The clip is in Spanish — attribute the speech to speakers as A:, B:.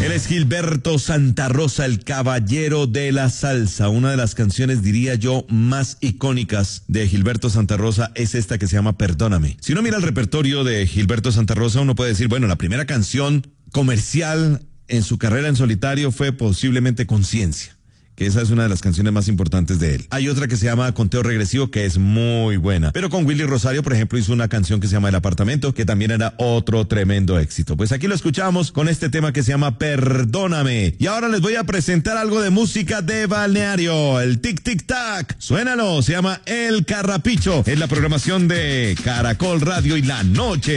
A: Él es Gilberto Santa Rosa, el caballero de la salsa. Una de las canciones, diría yo, más icónicas de Gilberto Santa Rosa es esta que se llama Perdóname. Si uno mira el repertorio de Gilberto Santa Rosa, uno puede decir, bueno, la primera canción comercial en su carrera en solitario fue posiblemente Conciencia, que esa es una de las canciones más importantes de él. Hay otra que se llama Conteo Regresivo, que es muy buena. Pero con Willy Rosario, por ejemplo, hizo una canción que se llama El Apartamento, que también era otro tremendo éxito. Pues aquí lo escuchamos con este tema que se llama Perdóname. Y ahora les voy a presentar algo de música de balneario. El Tic Tic Tac. Suénalo, se llama El Carrapicho. Es la programación de Caracol Radio y La Noche.